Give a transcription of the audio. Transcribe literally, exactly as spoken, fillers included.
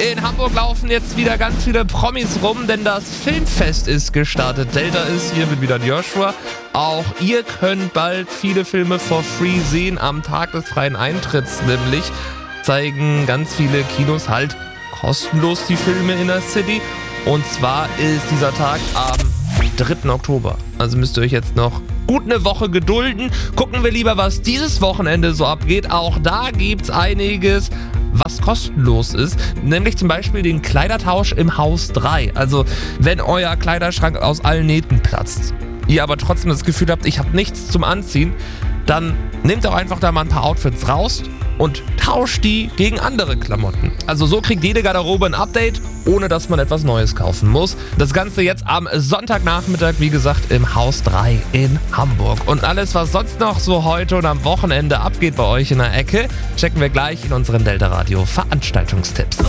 In Hamburg laufen jetzt wieder ganz viele Promis rum, denn das Filmfest ist gestartet. Delta ist hier mit wieder Joshua. Auch ihr könnt bald viele Filme for free sehen. Am Tag des freien Eintritts nämlich zeigen ganz viele Kinos halt kostenlos die Filme in der City. Und zwar ist dieser Tag am dritten Oktober. Also müsst ihr euch jetzt noch gut eine Woche gedulden. Gucken wir lieber, was dieses Wochenende so abgeht. Auch da gibt's einiges, was kostenlos ist. Nämlich zum Beispiel den Kleidertausch im Haus drei. Also wenn euer Kleiderschrank aus allen Nähten platzt, ihr aber trotzdem das Gefühl habt, ich habe nichts zum Anziehen, dann nehmt doch einfach da mal ein paar Outfits raus und tauscht die gegen andere Klamotten. Also so kriegt jede Garderobe ein Update, ohne dass man etwas Neues kaufen muss. Das Ganze jetzt am Sonntagnachmittag, wie gesagt, im Haus drei in Hamburg. Und alles, was sonst noch so heute und am Wochenende abgeht bei euch in der Ecke, checken wir gleich in unseren Delta Radio Veranstaltungstipps.